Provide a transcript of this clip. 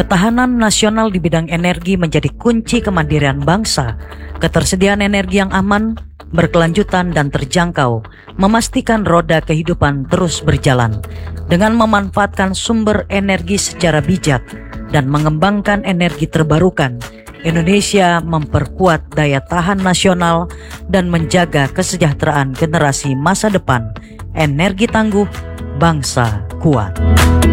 Ketahanan nasional di bidang energi menjadi kunci kemandirian bangsa. Ketersediaan energi yang aman, berkelanjutan dan terjangkau memastikan roda kehidupan terus berjalan. Dengan memanfaatkan sumber energi secara bijak dan mengembangkan energi terbarukan, Indonesia memperkuat daya tahan nasional dan menjaga kesejahteraan generasi masa depan. Energi tangguh, bangsa kuat.